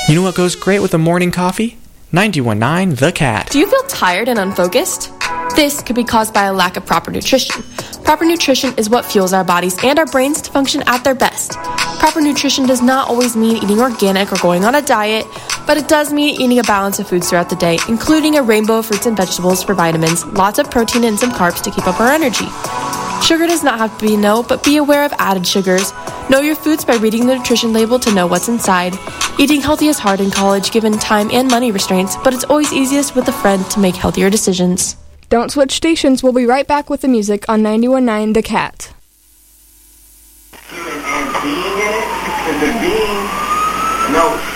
You know what goes great with a morning coffee? 91.9 The Cat. Do you feel tired and unfocused? This could be caused by a lack of proper nutrition. Proper nutrition is what fuels our bodies and our brains to function at their best. Proper nutrition does not always mean eating organic or going on a diet, but it does mean eating a balance of foods throughout the day, including a rainbow of fruits and vegetables for vitamins, lots of protein and some carbs to keep up our energy. Sugar does not have to be a no, but be aware of added sugars. Know your foods by reading the nutrition label to know what's inside. Eating healthy is hard in college given time and money restraints, but it's always easiest with a friend to make healthier decisions. Don't switch stations. We'll be right back with the music on 91.9 The Cat. Human and being in it, because the being knows